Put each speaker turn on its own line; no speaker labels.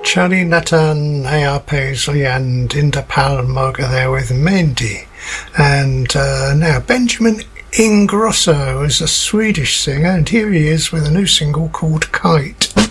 Charlie Nathan, A.R. Paisley and Inda Palmoga there with Mendy. And now Benjamin Ingrosso is a Swedish singer, and here he is with a new single called Kite.